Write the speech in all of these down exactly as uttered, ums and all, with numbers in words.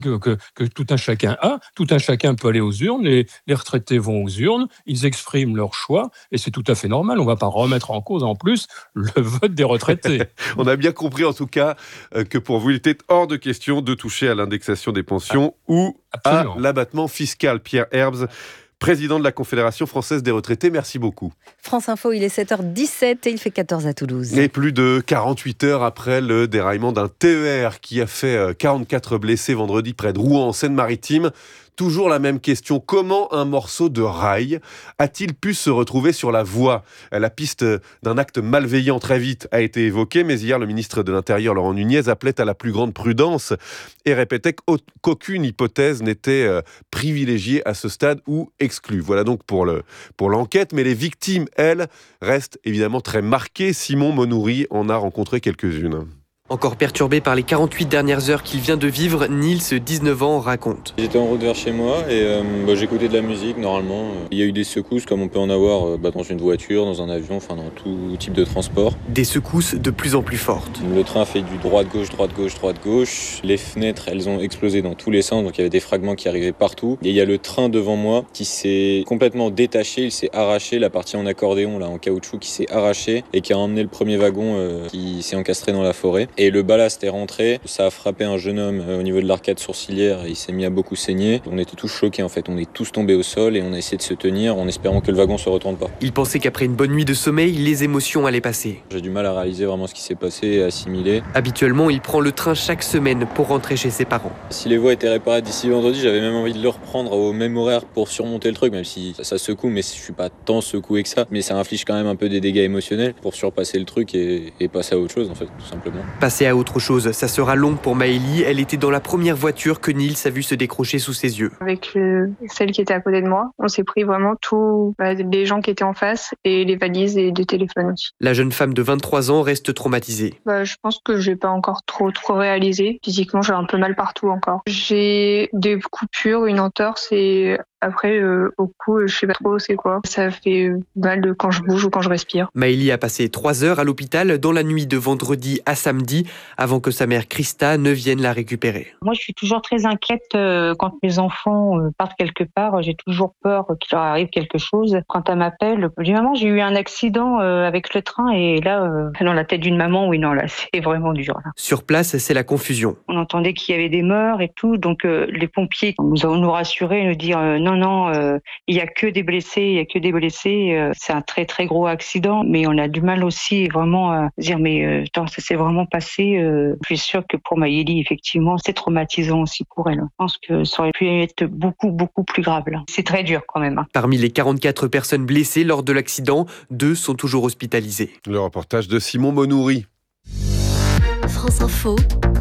que, que, que tout un chacun a. Tout un chacun peut aller aux urnes, les, les retraités vont aux urnes, ils expriment leur choix, et c'est tout à fait normal. On ne va pas remettre en cause, en plus, le vote des retraités. On a bien compris, en tout cas, que pour vous, il était hors de question de toucher à l'indexation des pensions ah, ou absolument. À l'abattement fiscal. Pierre Herbst, président de la Confédération française des retraités, merci beaucoup. France Info, il est sept heures dix-sept et il fait quatorze à Toulouse. Et plus de quarante-huit heures après le déraillement d'un T E R qui a fait quarante-quatre blessés vendredi près de Rouen en Seine-Maritime. Toujours la même question, comment un morceau de rail a-t-il pu se retrouver sur la voie ? La piste d'un acte malveillant très vite a été évoquée, mais hier le ministre de l'Intérieur Laurent Nunez appelait à la plus grande prudence et répétait qu'aucune hypothèse n'était privilégiée à ce stade ou exclue. Voilà donc pour, le, pour l'enquête, mais les victimes, elles, restent évidemment très marquées. Simon Monoury en a rencontré quelques-unes. Encore perturbé par les quarante-huit dernières heures qu'il vient de vivre, Nils, dix-neuf ans, raconte. J'étais en route vers chez moi et euh, bah, j'écoutais de la musique normalement. Il y a eu des secousses comme on peut en avoir euh, bah, dans une voiture, dans un avion, enfin dans tout type de transport. Des secousses de plus en plus fortes. Le train fait du droite-gauche, droite-gauche, droite-gauche. Les fenêtres, elles ont explosé dans tous les sens, donc il y avait des fragments qui arrivaient partout. Et il y a le train devant moi qui s'est complètement détaché, il s'est arraché, la partie en accordéon, là, en caoutchouc, qui s'est arrachée et qui a emmené le premier wagon euh, qui s'est encastré dans la forêt. Et le ballast est rentré, ça a frappé un jeune homme au niveau de l'arcade sourcilière, il s'est mis à beaucoup saigner. On était tous choqués en fait, on est tous tombés au sol et on a essayé de se tenir en espérant que le wagon se retourne pas. Il pensait qu'après une bonne nuit de sommeil, les émotions allaient passer. J'ai du mal à réaliser vraiment ce qui s'est passé et à assimiler. Habituellement, il prend le train chaque semaine pour rentrer chez ses parents. Si les voies étaient réparées d'ici vendredi, j'avais même envie de le reprendre au même horaire pour surmonter le truc, même si ça secoue, mais je suis pas tant secoué que ça. Mais ça inflige quand même un peu des dégâts émotionnels pour surpasser le truc et, et passer à autre chose en fait, tout simplement. Passer à autre chose, ça sera long pour Maëlie. Elle était dans la première voiture que Nils a vu se décrocher sous ses yeux. Avec le, celle qui était à côté de moi, on s'est pris vraiment tous bah, les gens qui étaient en face et les valises et des téléphones aussi. La jeune femme de vingt-trois ans reste traumatisée. Bah, je pense que j'ai pas encore trop trop réalisé. Physiquement, j'ai un peu mal partout encore. J'ai des coupures, une entorse et après, euh, au cou, je sais pas trop c'est quoi. Ça fait mal de quand je bouge ou quand je respire. Maëlie a passé trois heures à l'hôpital dans la nuit de vendredi à samedi avant que sa mère Christa ne vienne la récupérer. Moi, je suis toujours très inquiète euh, quand mes enfants euh, partent quelque part. J'ai toujours peur qu'il leur arrive quelque chose. Quand elle m'appelle, je dis maman, j'ai eu un accident euh, avec le train et là, euh, dans la tête d'une maman, oui, non, là, c'est vraiment dur. Là. Sur place, c'est la confusion. On entendait qu'il y avait des morts et tout, donc euh, les pompiers nous ont nous rassurés, nous dire euh, non, non, euh, il y a que des blessés, il y a que des blessés. Euh, c'est un très très gros accident, mais on a du mal aussi vraiment à dire mais euh, attends, ça s'est vraiment passé. Euh, je suis sûre que pour Maëlie, effectivement, c'est traumatisant aussi pour elle. Je pense que ça aurait pu être beaucoup beaucoup plus grave. Là. C'est très dur quand même. Hein. Parmi les quarante-quatre personnes blessées lors de l'accident, deux sont toujours hospitalisées. Le reportage de Simon Monoury. France Info,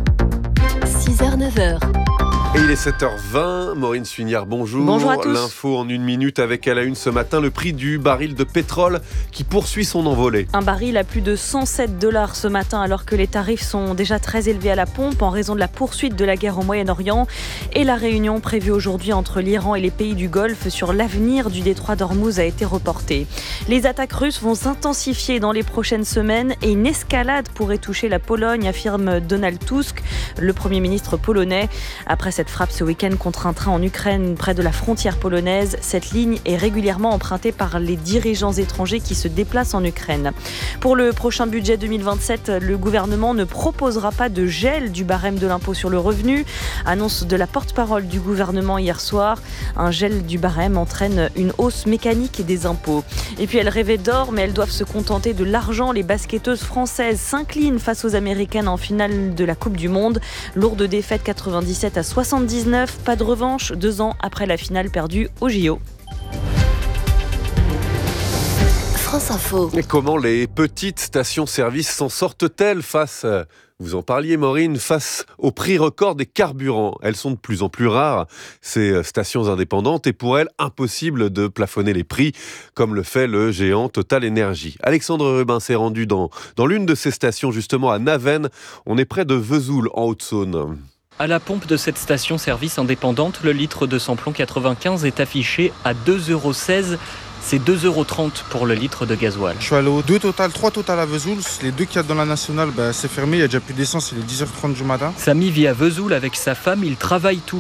six heures neuf heures. Et il est sept heures vingt, Maureen Suignard, bonjour. Bonjour à tous. L'info en une minute avec à la une ce matin le prix du baril de pétrole qui poursuit son envolée. Un baril à plus de cent sept dollars ce matin alors que les tarifs sont déjà très élevés à la pompe en raison de la poursuite de la guerre au Moyen-Orient et la réunion prévue aujourd'hui entre l'Iran et les pays du Golfe sur l'avenir du détroit d'Ormuz a été reportée. Les attaques russes vont s'intensifier dans les prochaines semaines et une escalade pourrait toucher la Pologne, affirme Donald Tusk, le Premier ministre polonais. Après cette frappe ce week-end contre un train en Ukraine près de la frontière polonaise. Cette ligne est régulièrement empruntée par les dirigeants étrangers qui se déplacent en Ukraine. Pour le prochain budget deux mille vingt-sept, le gouvernement ne proposera pas de gel du barème de l'impôt sur le revenu. Annonce de la porte-parole du gouvernement hier soir. Un gel du barème entraîne une hausse mécanique des impôts. Et puis elles rêvaient d'or, mais elles doivent se contenter de l'argent. Les basketteuses françaises s'inclinent face aux Américaines en finale de la Coupe du Monde. Lourde défaite quatre-vingt-dix-sept à soixante-dix-neuf. Pas de revanche deux ans après la finale perdue au J O. France Info. Et comment les petites stations-service s'en sortent-elles face, vous en parliez Maureen, face au prix record des carburants? Elles sont de plus en plus rares, ces stations indépendantes, et pour elles, impossible de plafonner les prix, comme le fait le géant Total Énergie. Alexandre Rubin s'est rendu dans, dans l'une de ces stations, justement à Navennes. On est près de Vesoul, en Haute-Saône. À la pompe de cette station-service indépendante, le litre de samplon quatre-vingt-quinze est affiché à deux euros seize. c'est deux euros trente pour le litre de gasoil. Je suis allé aux deux total, trois total à Vesoul. Les deux qu'il y a dans la nationale, bah, c'est fermé, il n'y a déjà plus d'essence, il est dix heures trente du matin. Samy vit à Vesoul avec sa femme, il travaille tout